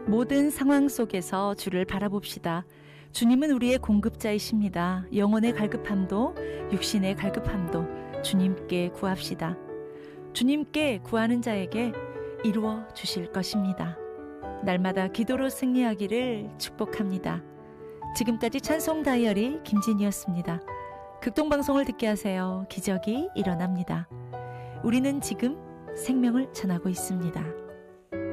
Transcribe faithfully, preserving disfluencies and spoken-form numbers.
모든 상황 속에서 주를 바라봅시다. 주님은 우리의 공급자이십니다. 영혼의 갈급함도 육신의 갈급함도 주님께 구합시다. 주님께 구하는 자에게 이루어 주실 것입니다. 날마다 기도로 승리하기를 축복합니다. 지금까지 찬송 다이어리 김진이었습니다. 극동방송을 듣게 하세요. 기적이 일어납니다. 우리는 지금 생명을 전하고 있습니다.